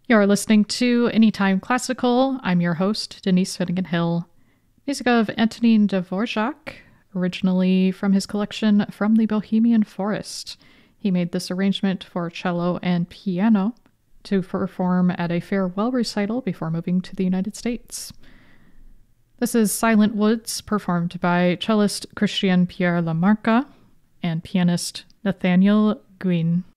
You're listening to Anytime Classical. I'm your host, Denise Finnegan Hill. Music of Antonin Dvorak, originally from his collection From the Bohemian Forest. He made this arrangement for cello and piano to perform at a farewell recital before moving to the United States. This is Silent Woods, performed by cellist Christian Pierre Lamarca and pianist Nathaniel Guin.